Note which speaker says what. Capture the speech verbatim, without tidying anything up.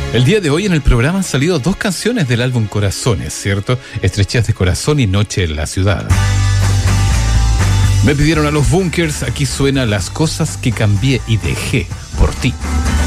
Speaker 1: El día de hoy en el programa han salido dos canciones del álbum Corazones, ¿cierto? Estrechez de Corazón y Noche en la Ciudad. Me pidieron a los Bunkers, aquí suena Las cosas que cambié y dejé por ti.